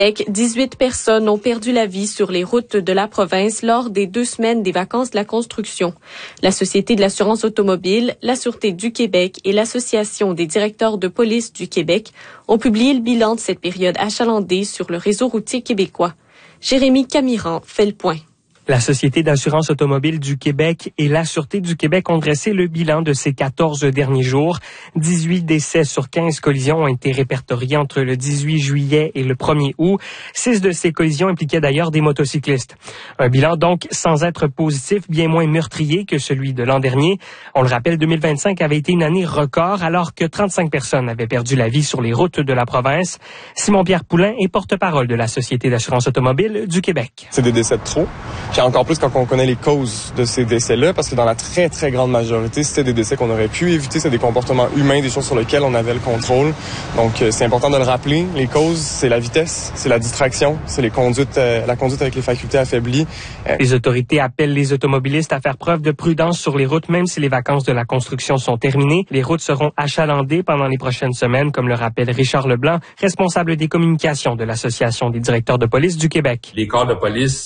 18 personnes ont perdu la vie sur les routes de la province lors des 2 semaines des vacances de la construction. La Société de l'assurance automobile, la Sûreté du Québec et l'Association des directeurs de police du Québec ont publié le bilan de cette période achalandée sur le réseau routier québécois. Jérémy Camiran fait le point. La Société d'assurance automobile du Québec et la Sûreté du Québec ont dressé le bilan de ces 14 derniers jours. 18 décès sur 15 collisions ont été répertoriés entre le 18 juillet et le 1er août. 6 de ces collisions impliquaient d'ailleurs des motocyclistes. Un bilan donc sans être positif, bien moins meurtrier que celui de l'an dernier. On le rappelle, 2025 avait été une année record alors que 35 personnes avaient perdu la vie sur les routes de la province. Simon-Pierre Poulain est porte-parole de la Société d'assurance automobile du Québec. C'est des décès de trop. Puis encore plus quand on connaît les causes de ces décès-là, parce que dans la très, très grande majorité, c'était des décès qu'on aurait pu éviter, c'est des comportements humains, des choses sur lesquelles on avait le contrôle. Donc, c'est important de le rappeler. Les causes, c'est la vitesse, c'est la distraction, c'est la conduite avec les facultés affaiblies. Les autorités appellent les automobilistes à faire preuve de prudence sur les routes, même si les vacances de la construction sont terminées. Les routes seront achalandées pendant les prochaines semaines, comme le rappelle Richard Leblanc, responsable des communications de l'Association des directeurs de police du Québec. Les corps de police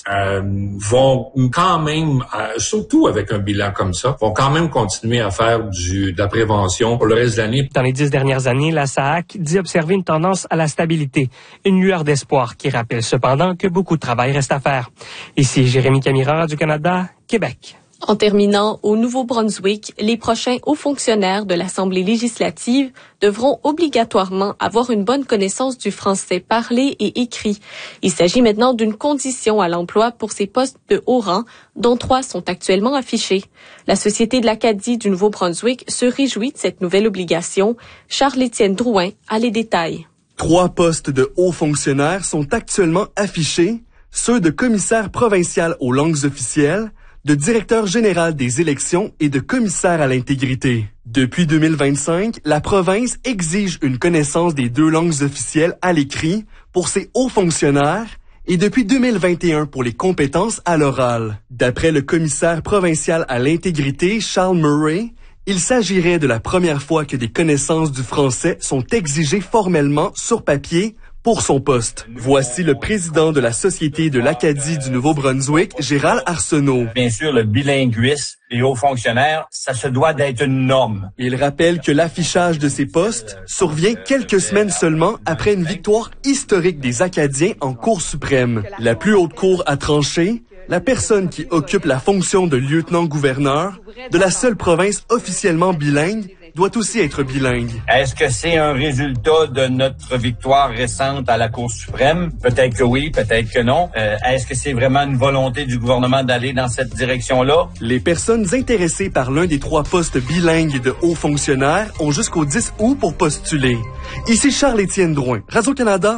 vont quand même, surtout avec un bilan comme ça, vont quand même continuer à faire de la prévention pour le reste de l'année. Dans les 10 dernières années, la SAAC dit observer une tendance à la stabilité, une lueur d'espoir qui rappelle cependant que beaucoup de travail reste à faire. Ici Jérémy Camiran, Radio-Canada, Québec. En terminant, au Nouveau-Brunswick, les prochains hauts fonctionnaires de l'Assemblée législative devront obligatoirement avoir une bonne connaissance du français parlé et écrit. Il s'agit maintenant d'une condition à l'emploi pour ces postes de haut rang, dont 3 sont actuellement affichés. La Société de l'Acadie du Nouveau-Brunswick se réjouit de cette nouvelle obligation. Charles-Étienne Drouin a les détails. 3 postes de hauts fonctionnaires sont actuellement affichés, ceux de commissaire provincial aux langues officielles, de directeur général des élections et de commissaire à l'intégrité. Depuis 2025, la province exige une connaissance des 2 langues officielles à l'écrit pour ses hauts fonctionnaires et depuis 2021 pour les compétences à l'oral. D'après le commissaire provincial à l'intégrité, Charles Murray, il s'agirait de la première fois que des connaissances du français sont exigées formellement sur papier pour son poste. Voici le président de la Société de l'Acadie du Nouveau-Brunswick, Gérald Arsenault. Bien sûr, le bilinguisme, les hauts fonctionnaires, ça se doit d'être une norme. Il rappelle que l'affichage de ces postes survient quelques semaines seulement après une victoire historique des Acadiens en Cour suprême. La plus haute cour a tranché. La personne qui occupe la fonction de lieutenant-gouverneur de la seule province officiellement bilingue doit aussi être bilingue. Est-ce que c'est un résultat de notre victoire récente à la Cour suprême? Peut-être que oui, peut-être que non. Est-ce que c'est vraiment une volonté du gouvernement d'aller dans cette direction-là? Les personnes intéressées par l'un des 3 postes bilingues de hauts fonctionnaires ont jusqu'au 10 août pour postuler. Ici Charles-Étienne Drouin, Radio-Canada.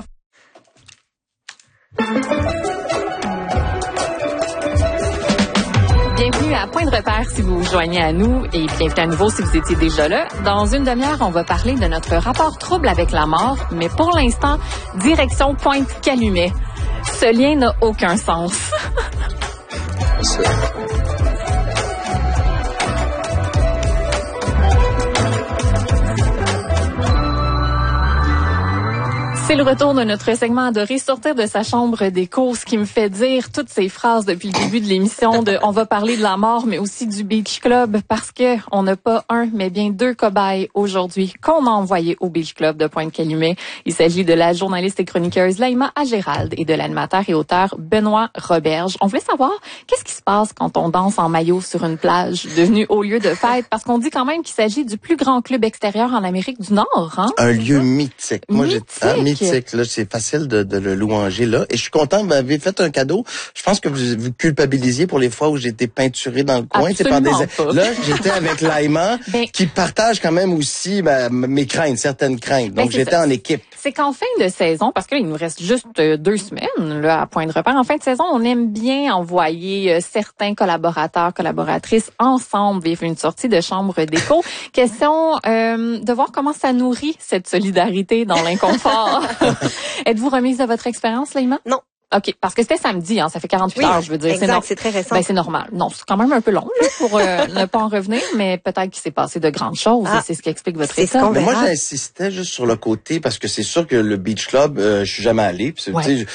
Bienvenue à Point de repère si vous vous joignez à nous et bienvenue à nouveau si vous étiez déjà là. Dans une demi-heure, on va parler de notre rapport trouble avec la mort, mais pour l'instant, direction Pointe-Calumet. Ce lien n'a aucun sens. C'est le retour de notre segment adoré, sortir de sa chambre d'écho, ce qui me fait dire toutes ces phrases depuis le début de l'émission de on va parler de la mort, mais aussi du Beach Club, parce que on n'a pas un, mais bien 2 cobayes aujourd'hui qu'on a envoyés au Beach Club de Pointe-Calumet. Il s'agit de la journaliste et chroniqueuse Laïma Agérald et de l'animateur et auteur Benoît Roberge. On voulait savoir qu'est-ce qui se passe quand on danse en maillot sur une plage devenue haut lieu de fête, parce qu'on dit quand même qu'il s'agit du plus grand club extérieur en Amérique du Nord, hein? Un lieu mythique. Moi, mythique. Là, c'est facile de le louanger, là. Et je suis content, vous m'avez fait un cadeau. Je pense que vous culpabilisiez pour les fois où j'ai été peinturé dans le coin. Absolument pas. Là, j'étais avec Laïma, qui partage quand même aussi mes craintes, certaines craintes. Donc, j'étais en équipe. C'est qu'en fin de saison, parce que là, il nous reste juste 2 semaines là, à Point de repère, en fin de saison, on aime bien envoyer certains collaborateurs, collaboratrices ensemble vivre une sortie de chambre d'écho. Question de voir comment ça nourrit cette solidarité dans l'inconfort. Êtes-vous remise de votre expérience, Laïma? Non. OK, parce que c'était samedi, hein, ça fait 48 heures, je veux dire. Exact, c'est très récent. Ben, c'est normal. Non, c'est quand même un peu long là, pour ne pas en revenir, mais peut-être qu'il s'est passé de grandes choses et c'est ce qui explique votre état. Mais moi, j'insistais juste sur le côté parce que c'est sûr que le Beach Club, je suis jamais allé. Puis,